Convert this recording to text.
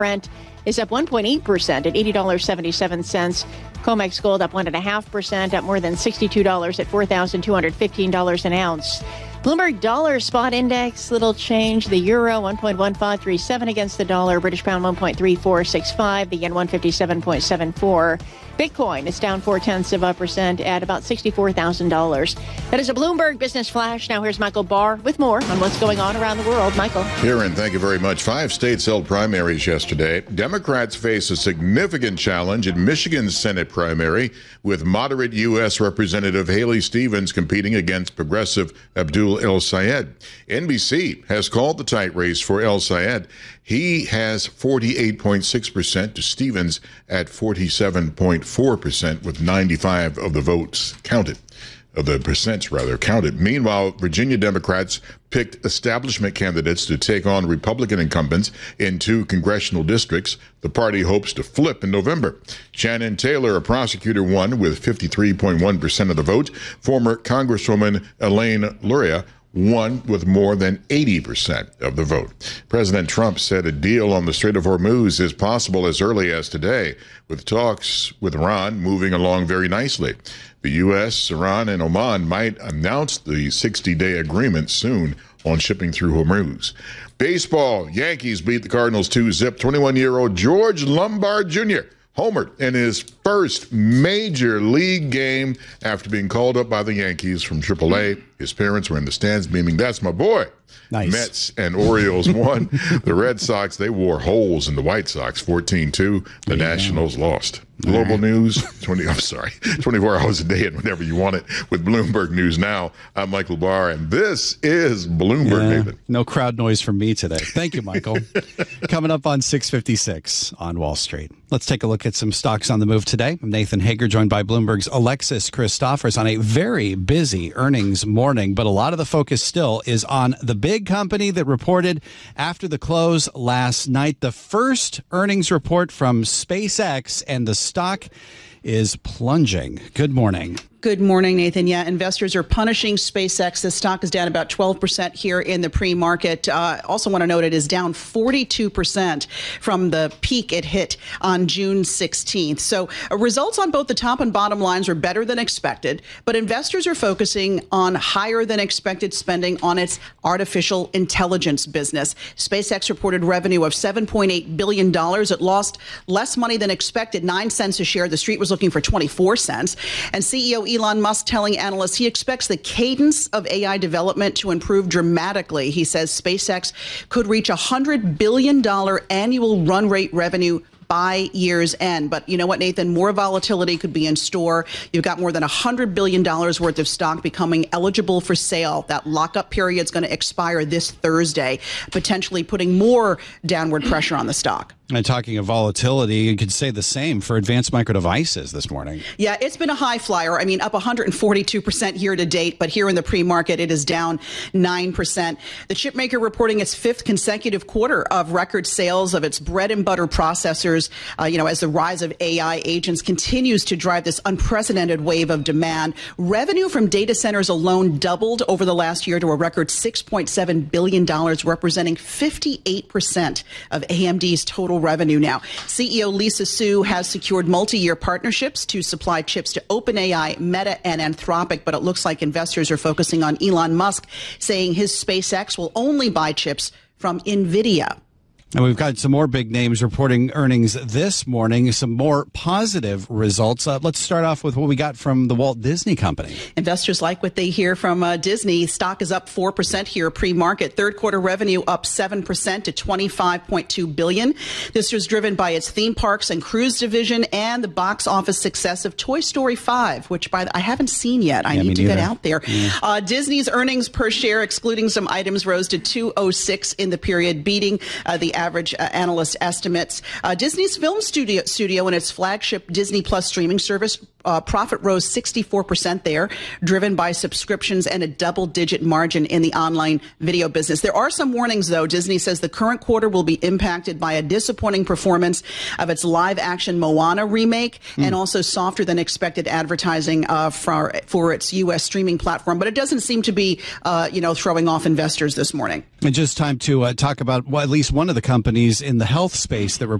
Brent is up 1.8% at $80.77. COMEX gold up 1.5%, up more than $62 at $4,215 an ounce. Bloomberg dollar spot index, little change. The euro 1.1537 against the dollar. British pound 1.3465. The yen 157.74. Bitcoin is down 0.4% at about $64,000. That is a Bloomberg Business Flash. Now here's Michael Barr with more on what's going on around the world. Michael. Karen, thank you very much. 5 states held primaries yesterday. Democrats face a significant challenge in Michigan's Senate primary, with moderate U.S. Representative Haley Stevens competing against progressive Abdul El-Sayed. NBC has called the tight race for El-Sayed. He has 48.6% to Stevens at 47.4%, with 95 of the votes counted. Of the percents, rather, counted. Meanwhile, Virginia Democrats picked establishment candidates to take on Republican incumbents in 2 congressional districts the party hopes to flip in November. Shannon Taylor, a prosecutor, won with 53.1% of the vote. Former Congresswoman Elaine Luria won with more than 80% of the vote. President Trump said a deal on the Strait of Hormuz is possible as early as today, with talks with Iran moving along very nicely. The U.S., Iran, and Oman might announce the 60-day agreement soon on shipping through Hormuz. Baseball, Yankees beat the Cardinals 2-0. 21-year-old George Lombard Jr. homered in his first major league game after being called up by the Yankees from AAA. His parents were in the stands beaming, "That's my boy." Nice. Mets and Orioles won. The Red Sox, they wore holes in the White Sox, 14-2. The Nationals lost. Global news, 24 hours a day and whenever you want it with Bloomberg News Now. I'm Michael Barr, and this is Bloomberg, Nathan. No crowd noise from me today. Thank you, Michael. Coming up on 6:56 on Wall Street. Let's take a look at some stocks on the move today. I'm Nathan Hager, joined by Bloomberg's Alexis Christophers on a very busy earnings morning, but a lot of the focus still is on the big company that reported after the close last night. The first earnings report from SpaceX, and the stock is plunging. Good morning. Good morning, Nathan. Yeah, investors are punishing SpaceX. The stock is down about 12% here in the pre-market. Also want to note it is down 42% from the peak it hit on June 16th. So results on both the top and bottom lines were better than expected, but investors are focusing on higher than expected spending on its artificial intelligence business. SpaceX reported revenue of $7.8 billion. It lost less money than expected, 9 cents a share. The street was looking for 24 cents. And CEO Elon Musk telling analysts he expects the cadence of AI development to improve dramatically. He says SpaceX could reach $100 billion annual run rate revenue by year's end. But you know what, Nathan? More volatility could be in store. You've got more than $100 billion worth of stock becoming eligible for sale. That lockup period is going to expire this Thursday, potentially putting more downward pressure on the stock. And talking of volatility, you could say the same for Advanced Micro Devices this morning. Yeah, it's been a high flyer. I mean, up 142% year to date, but here in the pre-market, it is down 9%. The chipmaker reporting its 5th consecutive quarter of record sales of its bread and butter processors, as the rise of AI agents continues to drive this unprecedented wave of demand. Revenue from data centers alone doubled over the last year to a record $6.7 billion, representing 58% of AMD's total revenue now. CEO Lisa Su has secured multi-year partnerships to supply chips to OpenAI, Meta, and Anthropic, but it looks like investors are focusing on Elon Musk, saying his SpaceX will only buy chips from NVIDIA. And we've got some more big names reporting earnings this morning, some more positive results. Let's start off with what we got from the Walt Disney Company. Investors like what they hear from Disney. Stock is up 4% here pre-market. Third quarter revenue up 7% to $25.2 billion. This was driven by its theme parks and cruise division and the box office success of Toy Story 5, which I haven't seen yet. I need to get out there. Yeah. Disney's earnings per share, excluding some items, rose to $2.06 in the period, beating the average analyst estimates. Disney's film studio and its flagship Disney Plus streaming service profit rose 64% there, driven by subscriptions and a double-digit margin in the online video business. There are some warnings, though. Disney says the current quarter will be impacted by a disappointing performance of its live-action Moana remake and also softer than expected advertising for its U.S. streaming platform. But it doesn't seem to be, throwing off investors this morning. And just time to talk about at least one of the companies in the health space that